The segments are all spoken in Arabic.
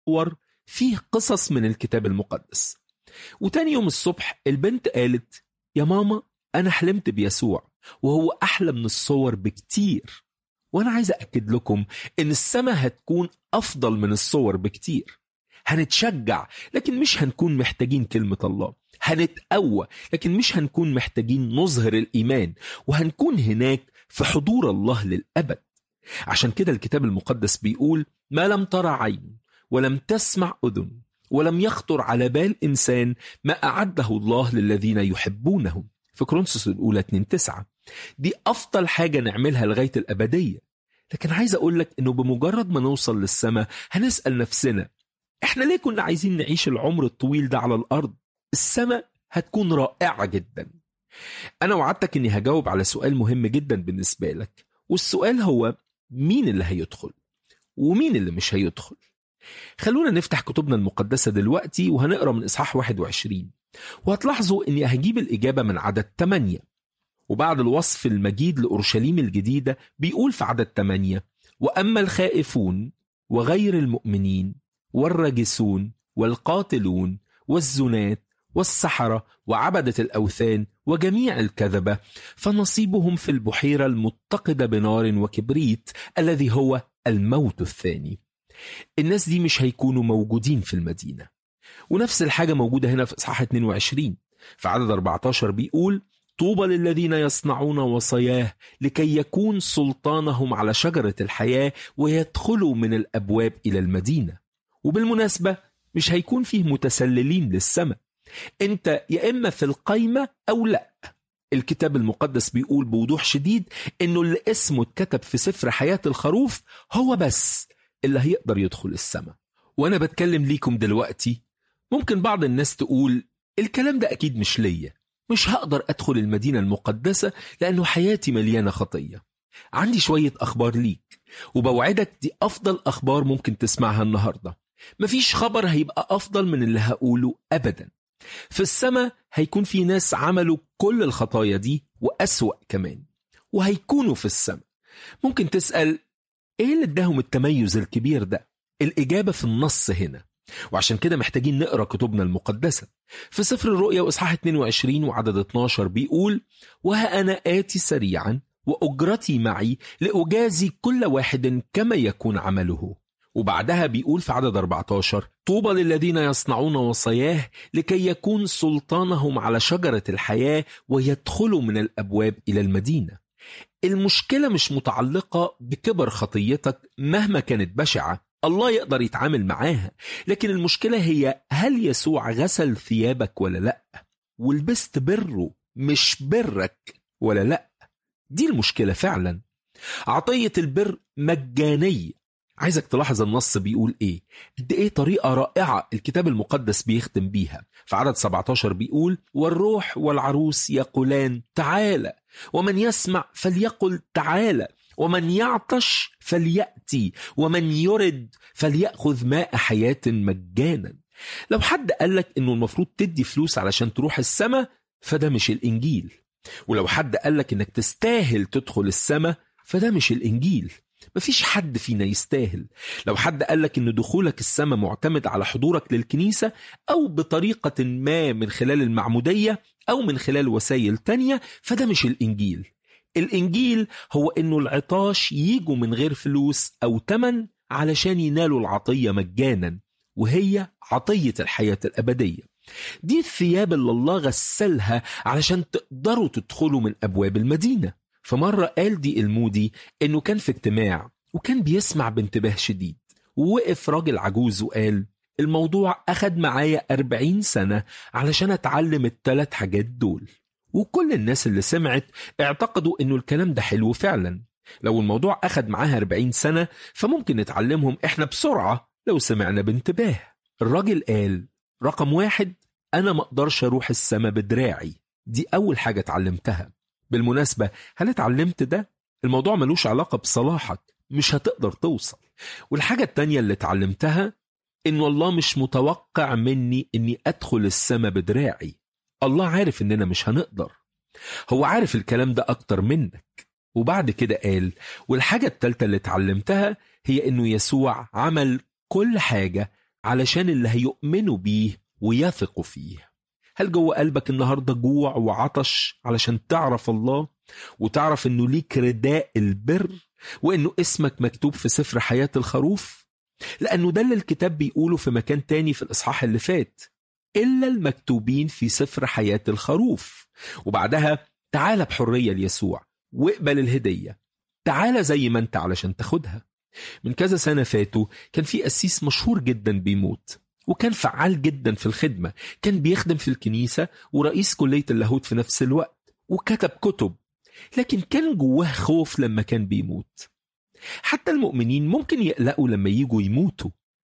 صور فيه قصص من الكتاب المقدس. وتاني يوم الصبح البنت قالت: يا ماما، أنا حلمت بيسوع وهو أحلى من الصور بكتير، وأنا عايزة أكد لكم إن السماء هتكون أفضل من الصور بكتير. هنتشجع لكن مش هنكون محتاجين كلمة الله، هنتقوى لكن مش هنكون محتاجين نظهر الإيمان، وهنكون هناك في حضور الله للأبد. عشان كده الكتاب المقدس بيقول: ما لم ترى عين ولم تسمع أذن ولم يخطر على بال إنسان ما أعده الله للذين يحبونه، في كورنثوس الأولى 2:9. دي أفضل حاجة نعملها لغاية الأبدية. لكن عايز أقولك إنه بمجرد ما نوصل للسماء هنسأل نفسنا: إحنا ليه كنا عايزين نعيش العمر الطويل ده على الأرض؟ السماء هتكون رائعة جدا. أنا وعدتك إني هجاوب على سؤال مهم جدا بالنسبة لك، والسؤال هو: مين اللي هيدخل ومين اللي مش هيدخل؟ خلونا نفتح كتبنا المقدسة دلوقتي وهنقرأ من إصحاح 21، وهتلاحظوا إني هجيب الإجابة من عدد 8. وبعد الوصف المجيد لأورشليم الجديدة بيقول في عدد 8: وأما الخائفون وغير المؤمنين والراجسون والقاتلون والزنات والسحرة وعبدة الأوثان وجميع الكذبة فنصيبهم في البحيرة المتقدة بنار وكبريت الذي هو الموت الثاني. الناس دي مش هيكونوا موجودين في المدينة. ونفس الحاجة موجودة هنا في إصحاح 22 في عدد 14 بيقول: طوبى للذين يصنعون وصاياه لكي يكون سلطانهم على شجرة الحياة ويدخلوا من الأبواب إلى المدينة. وبالمناسبة مش هيكون فيه متسللين للسماء، انت يا إما في القايمة أو لا. الكتاب المقدس بيقول بوضوح شديد إنه اللي اسمه اتكتب في سفر حياة الخروف هو بس اللي هيقدر يدخل السماء. وأنا بتكلم ليكم دلوقتي، ممكن بعض الناس تقول: الكلام ده أكيد مش ليا، مش هقدر أدخل المدينة المقدسة لأنه حياتي مليانة خطية. عندي شوية أخبار ليك، وبوعدك دي أفضل أخبار ممكن تسمعها النهاردة. مفيش خبر هيبقى أفضل من اللي هقوله أبدا. في السماء هيكون في ناس عملوا كل الخطايا دي وأسوأ كمان، وهيكونوا في السماء. ممكن تسأل: إيه اللي اداهم التميز الكبير ده؟ الإجابة في النص هنا، وعشان كده محتاجين نقرأ كتبنا المقدسة. في سفر الرؤيا وإصحاح 22 وعدد 12 بيقول: وها أنا آتي سريعا وأجرتي معي لأجازي كل واحد كما يكون عمله. وبعدها بيقول في عدد 14: طوبى للذين يصنعون وصاياه لكي يكون سلطانهم على شجرة الحياة ويدخلوا من الأبواب إلى المدينة. المشكلة مش متعلقة بكبر خطيتك مهما كانت بشعة، الله يقدر يتعامل معاها. لكن المشكلة هي: هل يسوع غسل ثيابك ولا لأ؟ ولبست بره مش برك ولا لأ؟ دي المشكلة فعلا. عطية البر مجانية. عايزك تلاحظ النص بيقول ايه، قد ايه طريقة رائعة الكتاب المقدس بيختم بيها. في عدد 17 بيقول: والروح والعروس يقولان تعالى، ومن يسمع فليقل تعالى، ومن يعطش فليأتي، ومن يرد فليأخذ ماء حياة مجانا. لو حد قالك انه المفروض تدي فلوس علشان تروح السماء، فده مش الإنجيل. ولو حد قالك انك تستاهل تدخل السماء، فده مش الإنجيل. مفيش حد فينا يستاهل. لو حد قالك ان دخولك السماء معتمد على حضورك للكنيسة او بطريقة ما من خلال المعمودية او من خلال وسائل تانية، فده مش الإنجيل. الإنجيل هو انه العطاش ييجوا من غير فلوس او تمن علشان ينالوا العطية مجانا، وهي عطية الحياة الأبدية. دي الثياب اللي الله غسلها علشان تقدروا تدخلوا من أبواب المدينة. فمرة قال دي المودي إنه كان في اجتماع وكان بيسمع بانتباه شديد، ووقف راجل عجوز وقال: الموضوع أخد معايا 40 سنة علشان أتعلم ال3 حاجات دول. وكل الناس اللي سمعت اعتقدوا إنه الكلام ده حلو فعلا. لو الموضوع أخد معاها 40 سنة فممكن نتعلمهم إحنا بسرعة لو سمعنا بانتباه. الراجل قال: رقم 1، أنا ما أقدرش أروح السماء بدراعي. دي أول حاجة اتعلمتها. بالمناسبة، هل اتعلمت ده؟ الموضوع ملوش علاقة بصلاحك، مش هتقدر توصل. والحاجة التانية اللي اتعلمتها إنه الله مش متوقع مني إني أدخل السماء بدراعي. الله عارف إننا مش هنقدر، هو عارف الكلام ده أكتر منك. وبعد كده قال: والحاجة التالتة اللي اتعلمتها هي إنه يسوع عمل كل حاجة علشان اللي هيؤمنوا بيه ويثقوا فيه. هل جوه قلبك النهاردة جوع وعطش علشان تعرف الله وتعرف انه ليك رداء البر وانه اسمك مكتوب في سفر حياة الخروف؟ لانه ده اللي الكتاب بيقوله في مكان تاني في الاصحاح اللي فات، إلا المكتوبين في سفر حياة الخروف. وبعدها تعال بحرية ليسوع واقبل الهدية، تعال زي ما انت علشان تاخدها. من كذا سنة فاتوا كان في قسيس مشهور جدا بيموت، وكان فعال جدا في الخدمة، كان بيخدم في الكنيسة ورئيس كلية اللاهوت في نفس الوقت، وكتب كتب، لكن كان جواه خوف لما كان بيموت. حتى المؤمنين ممكن يقلقوا لما ييجوا يموتوا،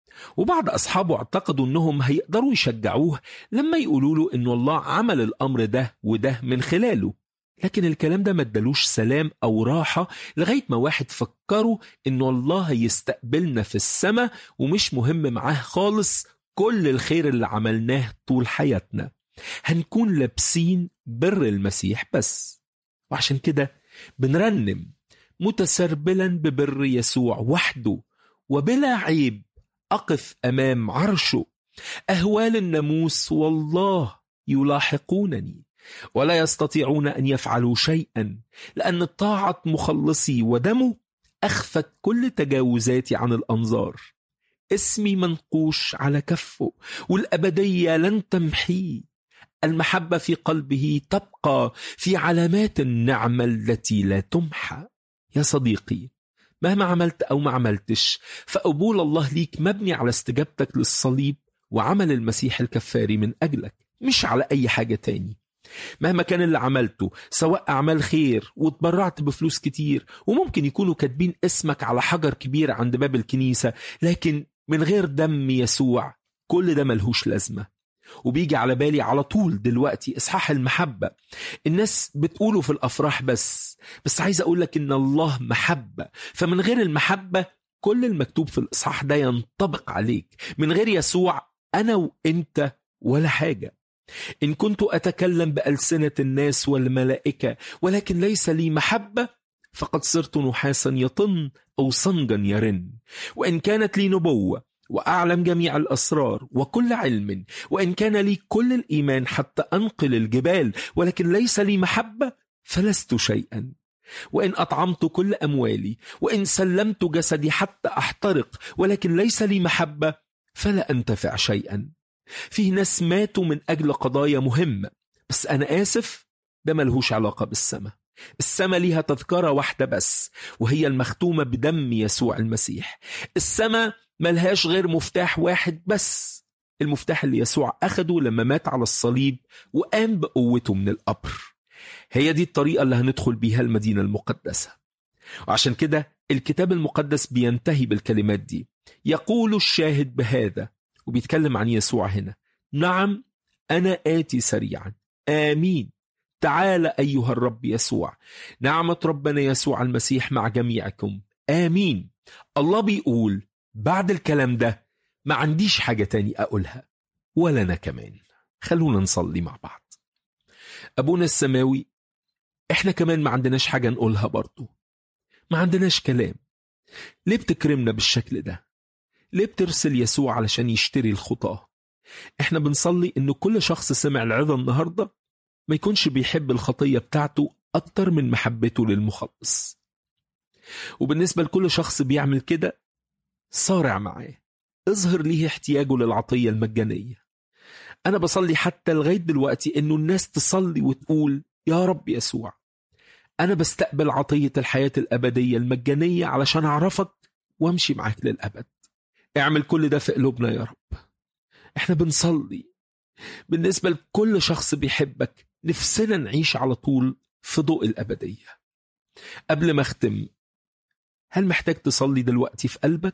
وبعض أصحابه اعتقدوا أنهم هيقدروا يشجعوه لما يقولوا له أن الله عمل الأمر ده وده من خلاله. لكن الكلام ده ما ادالوش سلام أو راحة لغاية ما واحد فكروا أن الله هيستقبلنا في السماء ومش مهم معاه خالص كل الخير اللي عملناه طول حياتنا، هنكون لابسين بر المسيح بس. وعشان كده بنرنم متسربلا ببر يسوع وحده وبلا عيب أقف أمام عرشه، أهوال الناموس والله يلاحقونني ولا يستطيعون أن يفعلوا شيئا، لأن طاعة مخلصي ودمه أخفت كل تجاوزاتي عن الأنظار. اسمي منقوش على كفه والأبدية لن تمحيه، المحبة في قلبه تبقى في علامات النعمة التي لا تمحى. يا صديقي، مهما عملت أو ما عملتش، فقبول الله ليك مبني على استجابتك للصليب وعمل المسيح الكفاري من أجلك، مش على أي حاجة تاني. مهما كان اللي عملته، سواء أعمال خير وتبرعت بفلوس كتير، وممكن يكونوا كاتبين اسمك على حجر كبير عند باب الكنيسة، لكن من غير دم يسوع كل ده ملهوش لازمة. وبيجي على بالي على طول دلوقتي إصحاح المحبة. الناس بتقوله في الأفراح بس عايز أقولك إن الله محبة، فمن غير المحبة كل المكتوب في الإصحاح ده ينطبق عليك. من غير يسوع أنا وإنت ولا حاجة. إن كنت أتكلم بألسنة الناس والملائكة ولكن ليس لي محبة، فقد صرت نحاسا يطن أو صنجا يرن. وإن كانت لي نبوة وأعلم جميع الأسرار وكل علم، وإن كان لي كل الإيمان حتى أنقل الجبال، ولكن ليس لي محبة فلست شيئا. وإن أطعمت كل أموالي، وإن سلمت جسدي حتى أحترق، ولكن ليس لي محبة فلا أنتفع شيئا. فيه ناس ماتوا من أجل قضايا مهمة، بس أنا آسف، ده ملهوش علاقة بالسماء. السماء ليها تذكرة واحدة بس، وهي المختومة بدم يسوع المسيح. السماء ملهاش غير مفتاح واحد بس، المفتاح اللي يسوع أخده لما مات على الصليب وقام بقوته من القبر. هي دي الطريقة اللي هندخل بيها المدينة المقدسة. وعشان كده الكتاب المقدس بينتهي بالكلمات دي: يقول الشاهد بهذا، وبيتكلم عن يسوع هنا: نعم أنا آتي سريعا، آمين. تعال أيها الرب يسوع، نعمة ربنا يسوع المسيح مع جميعكم، آمين. الله بيقول بعد الكلام ده ما عنديش حاجة تاني أقولها، ولا أنا كمان. خلونا نصلي مع بعض. أبونا السماوي، إحنا كمان ما عندناش حاجة نقولها برضو، ما عندناش كلام. ليه بتكرمنا بالشكل ده؟ ليه بترسل يسوع علشان يشتري الخطاة؟ إحنا بنصلي إنه كل شخص سمع العظة النهاردة ما يكونش بيحب الخطية بتاعته أكتر من محبته للمخلص. وبالنسبة لكل شخص بيعمل كده، صارع معاه، اظهر ليه احتياجه للعطية المجانية. أنا بصلي حتى لغاية دلوقتي إنه الناس تصلي وتقول: يا رب يسوع، أنا بستقبل عطية الحياة الأبدية المجانية علشان أعرفك وامشي معاك للأبد. اعمل كل ده في قلوبنا يا رب. احنا بنصلي بالنسبة لكل شخص بيحبك، نفسنا نعيش على طول في ضوء الأبدية. قبل ما أختم، هل محتاج تصلي دلوقتي في قلبك؟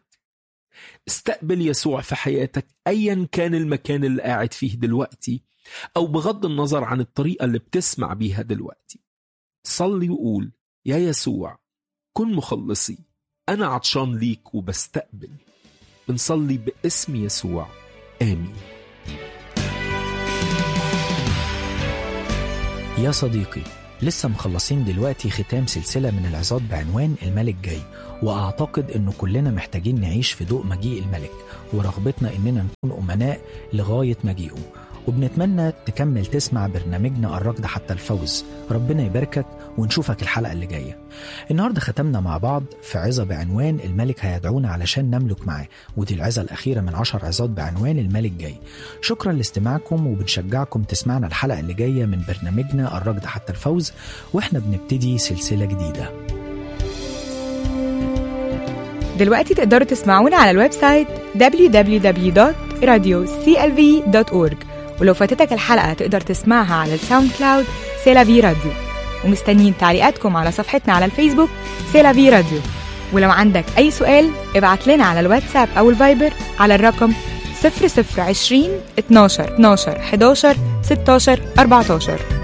استقبل يسوع في حياتك أيا كان المكان اللي قاعد فيه دلوقتي، أو بغض النظر عن الطريقة اللي بتسمع بيها دلوقتي. صلي وقول: يا يسوع كن مخلصي، أنا عطشان ليك وبستقبل. بنصلي باسم يسوع، آمين. يا صديقي، لسه مخلصين دلوقتي ختام سلسلة من العظات بعنوان الملك جاي، وأعتقد أنه كلنا محتاجين نعيش في ضوء مجيء الملك ورغبتنا أننا نكون أمناء لغاية مجيئه. وبنتمنى تكمل تسمع برنامجنا الركض حتى الفوز. ربنا يباركك ونشوفك الحلقة اللي جاية. النهاردة ختمنا مع بعض في عظة بعنوان الملك هيدعونا علشان نملك معاه، ودي العظة الأخيرة من 10 عظات بعنوان الملك جاي. شكرا لاستماعكم، وبنشجعكم تسمعنا الحلقة اللي جاية من برنامجنا الركض حتى الفوز، وإحنا بنبتدي سلسلة جديدة. دلوقتي تقدروا تسمعونا على الويب سايت www.radioclv.org، ولو فاتتك الحلقة تقدر تسمعها على الساوند كلاود سيلافي راديو. ومستنيين تعليقاتكم على صفحتنا على الفيسبوك سيلافي راديو. ولو عندك أي سؤال ابعت لنا على الواتساب أو الفايبر على الرقم 0020 12 12 11 16 14.